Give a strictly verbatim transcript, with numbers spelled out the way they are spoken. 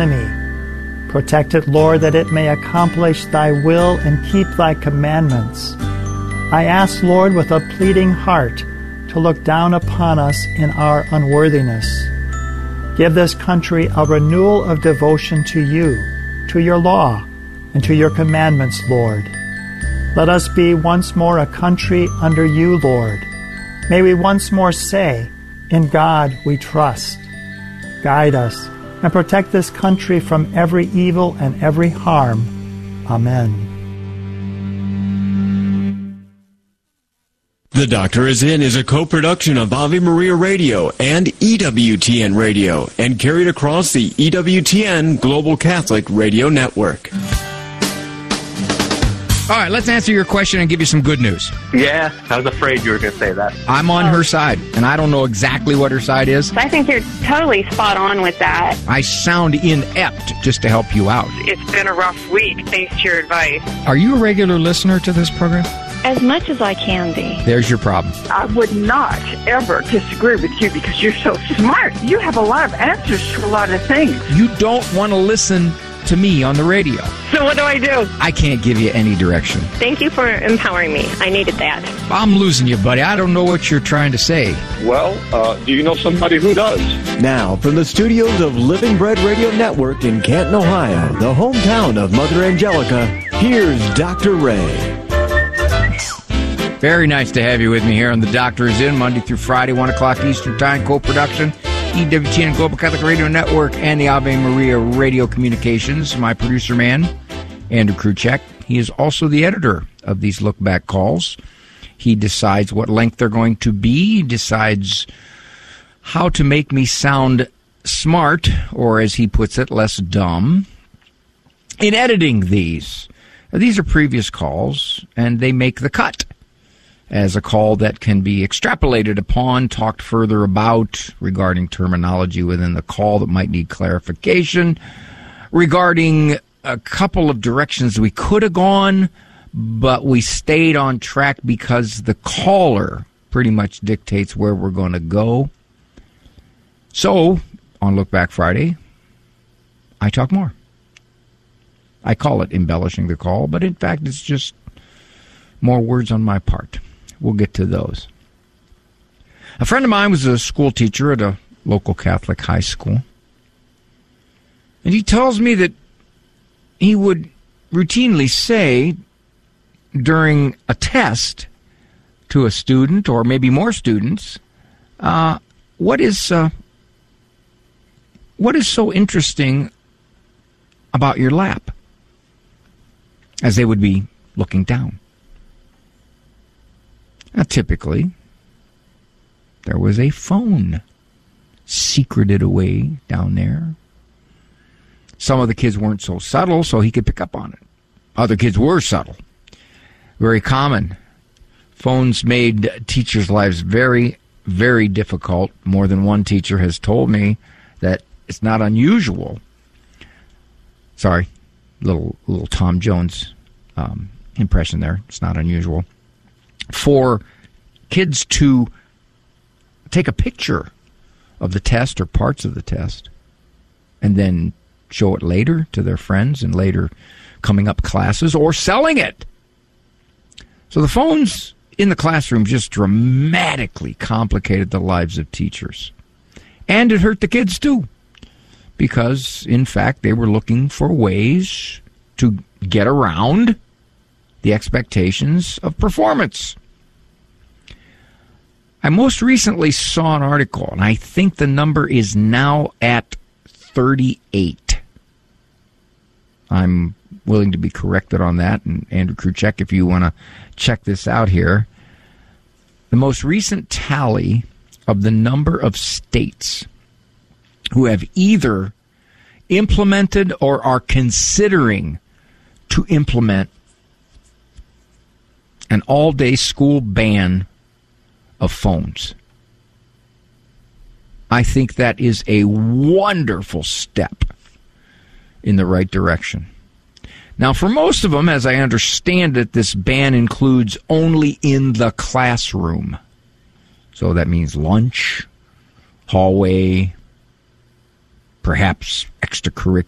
enemy. Protect it, Lord, that it may accomplish thy will and keep thy commandments. I ask, Lord, with a pleading heart, to look down upon us in our unworthiness. Give this country a renewal of devotion to you, to your law, and to your commandments, Lord. Let us be once more a country under you, Lord. May we once more say, in God we trust. Guide us and protect this country from every evil and every harm. Amen. The Doctor Is In is a co-production of Ave Maria Radio and E W T N Radio and carried across the E W T N Global Catholic Radio Network. All right, let's answer your question and give you some good news. Yeah, I was afraid you were going to say that. I'm on her side, and I don't know exactly what her side is. I think you're totally spot on with that. I sound inept just to help you out. It's been a rough week, thanks to your advice. Are you a regular listener to this program? As much as I can be. There's your problem. I would not ever disagree with you because you're so smart. You have a lot of answers to a lot of things. You don't want to listen to me on the radio. So what do I do? I can't give you any direction. Thank you for empowering me. I needed that. I'm losing you, buddy. I don't know what you're trying to say. Well, uh, do you know somebody who does? Now, from the studios of Living Bread Radio Network in Canton, Ohio, the hometown of Mother Angelica, here's Doctor Ray. Very nice to have you with me here on The Doctor Is In, Monday through Friday, one o'clock Eastern Time, co-production, E W T N Global Catholic Radio Network and the Ave Maria Radio Communications. My producer man, Andrew Kruchek. He is also the editor of these look-back calls. He decides what length they're going to be. He decides how to make me sound smart, or as he puts it, less dumb, in editing these. Now, these are previous calls, and they make the cut as a call that can be extrapolated upon, talked further about regarding terminology within the call that might need clarification, regarding a couple of directions we could have gone, but we stayed on track because the caller pretty much dictates where we're going to go. So, on Look Back Friday, I talk more. I call it embellishing the call, but in fact it's just more words on my part. We'll get to those. A friend of mine was a school teacher at a local Catholic high school. And he tells me that he would routinely say during a test to a student, or maybe more students, uh, what is uh, what is so interesting about your lap? As they would be looking down. Now, typically, there was a phone secreted away down there. Some of the kids weren't so subtle, so he could pick up on it. Other kids were subtle. Very common. Phones made teachers' lives very, very difficult. More than one teacher has told me that it's not unusual. Sorry, little little Tom Jones um, impression there. It's not unusual for kids to take a picture of the test or parts of the test and then show it later to their friends and later coming up classes or selling it. So the phones in the classroom just dramatically complicated the lives of teachers. And it hurt the kids too, because in fact they were looking for ways to get around the expectations of performance. I most recently saw an article, and I think the number is now at thirty-eight. I'm willing to be corrected on that, and Andrew Kruchek, if you want to check this out here. The most recent tally of the number of states who have either implemented or are considering to implement an all-day school ban of phones. I think that is a wonderful step in the right direction. Now, for most of them, as I understand it, this ban includes only in the classroom. So that means lunch, hallway, perhaps extracurricular